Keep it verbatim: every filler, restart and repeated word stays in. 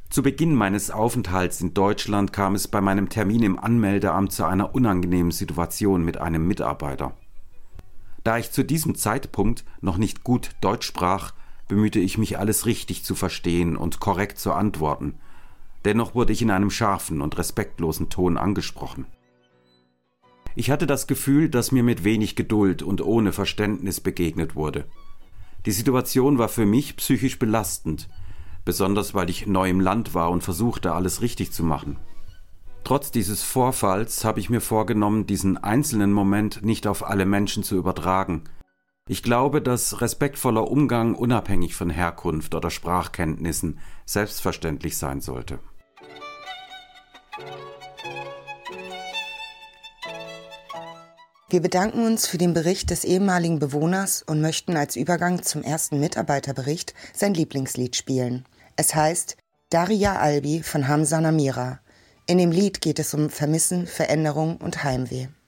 Zu Beginn meines Aufenthalts in Deutschland kam es bei meinem Termin im Anmeldeamt zu einer unangenehmen Situation mit einem Mitarbeiter. Da ich zu diesem Zeitpunkt noch nicht gut Deutsch sprach, bemühte ich mich, alles richtig zu verstehen und korrekt zu antworten. Dennoch wurde ich in einem scharfen und respektlosen Ton angesprochen. Ich hatte das Gefühl, dass mir mit wenig Geduld und ohne Verständnis begegnet wurde. Die Situation war für mich psychisch belastend, besonders weil ich neu im Land war und versuchte, alles richtig zu machen. Trotz dieses Vorfalls habe ich mir vorgenommen, diesen einzelnen Moment nicht auf alle Menschen zu übertragen. Ich glaube, dass respektvoller Umgang unabhängig von Herkunft oder Sprachkenntnissen selbstverständlich sein sollte. Wir bedanken uns für den Bericht des ehemaligen Bewohners und möchten als Übergang zum ersten Mitarbeiterbericht sein Lieblingslied spielen. Es heißt Daria Albi von Hamza Namira. In dem Lied geht es um Vermissen, Veränderung und Heimweh.